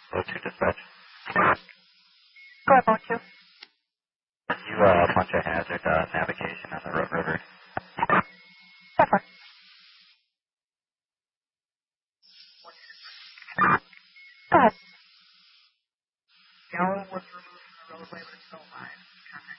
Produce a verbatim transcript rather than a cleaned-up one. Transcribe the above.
Low two dispatch. Go ahead, Boat two. You uh, punch a hazard uh, navigation on the Road River. Go for it. Go ahead. Gallon was removed from the roadway.